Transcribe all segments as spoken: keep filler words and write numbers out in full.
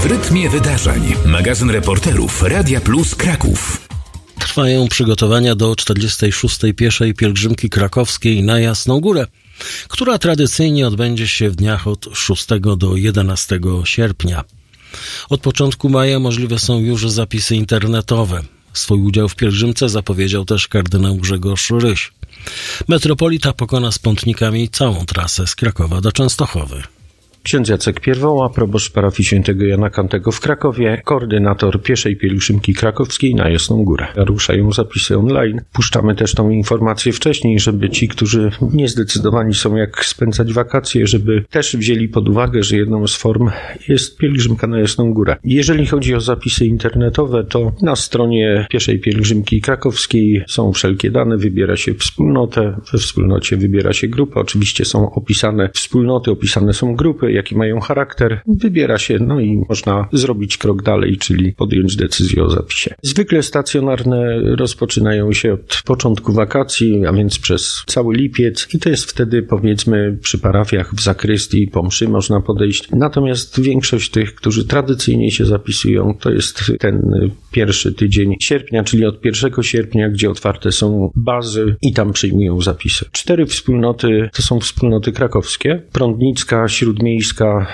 W rytmie wydarzeń. Magazyn reporterów Radia Plus Kraków. Trwają przygotowania do czterdziestej szóstej pieszej pielgrzymki krakowskiej na Jasną Górę, która tradycyjnie odbędzie się w dniach od szóstego do jedenastego sierpnia. Od początku maja możliwe są już zapisy internetowe. Swój udział w pielgrzymce zapowiedział też kardynał Grzegorz Ryś. Metropolita pokona z pątnikami całą trasę z Krakowa do Częstochowy. Ksiądz Jacek Pierwoła, proboszcz parafii świętego Jana Kantego w Krakowie, koordynator pieszej pielgrzymki krakowskiej na Jasną Górę. Ruszają zapisy online. Puszczamy też tą informację wcześniej, żeby ci, którzy niezdecydowani są jak spędzać wakacje, żeby też wzięli pod uwagę, że jedną z form jest pielgrzymka na Jasną Górę. Jeżeli chodzi o zapisy internetowe, to na stronie pieszej pielgrzymki krakowskiej są wszelkie dane, wybiera się wspólnotę, we wspólnocie wybiera się grupę. Oczywiście są opisane wspólnoty, opisane są grupy, jaki mają charakter, wybiera się, no i można zrobić krok dalej, czyli podjąć decyzję o zapisie. Zwykle stacjonarne rozpoczynają się od początku wakacji, a więc przez cały lipiec i to jest wtedy, powiedzmy, przy parafiach w zakrystii po mszy można podejść. Natomiast większość tych, którzy tradycyjnie się zapisują, to jest ten pierwszy tydzień sierpnia, czyli od pierwszego sierpnia, gdzie otwarte są bazy i tam przyjmują zapisy. Cztery wspólnoty to są wspólnoty krakowskie: Prądnicka, Śródmiejska,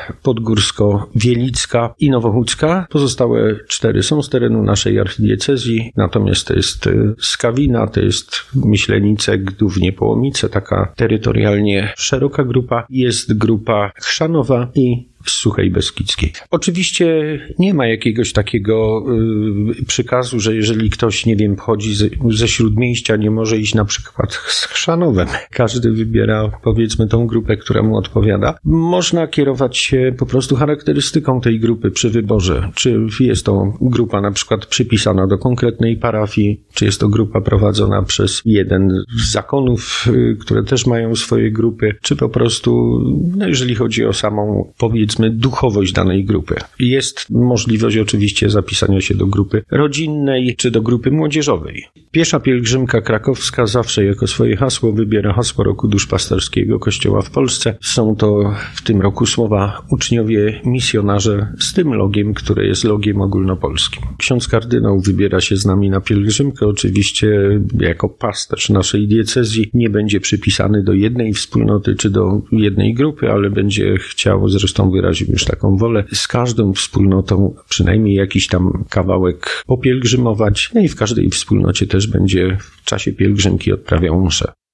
Podgórsko-Wielicka i Nowochódzka. Pozostałe cztery są z terenu naszej archidiecezji, natomiast to jest Skawina, to jest Myślenice, Gdównie, Połomice, taka terytorialnie szeroka grupa. Jest grupa Chrzanowa i z Suchej Beskidzkiej. Oczywiście nie ma jakiegoś takiego y, przykazu, że jeżeli ktoś, nie wiem, pochodzi ze, ze Śródmieścia, nie może iść na przykład z Chrzanowem. Każdy wybiera, powiedzmy, tą grupę, która mu odpowiada. Można kierować się po prostu charakterystyką tej grupy przy wyborze. Czy jest to grupa na przykład przypisana do konkretnej parafii, czy jest to grupa prowadzona przez jeden z zakonów, y, które też mają swoje grupy, czy po prostu, no jeżeli chodzi o samą, powiedzmy, duchowość danej grupy. Jest możliwość oczywiście zapisania się do grupy rodzinnej czy do grupy młodzieżowej. Piesza pielgrzymka krakowska zawsze jako swoje hasło wybiera hasło roku duszpasterskiego Kościoła w Polsce. Są to w tym roku słowa uczniowie misjonarze z tym logiem, które jest logiem ogólnopolskim. Ksiądz kardynał wybiera się z nami na pielgrzymkę. Oczywiście jako pasterz naszej diecezji nie będzie przypisany do jednej wspólnoty czy do jednej grupy, ale będzie chciał, zresztą wyrazić już taką wolę, z każdą wspólnotą przynajmniej jakiś tam kawałek popielgrzymować, no i w każdej wspólnocie też będzie w czasie pielgrzymki odprawiał mszę.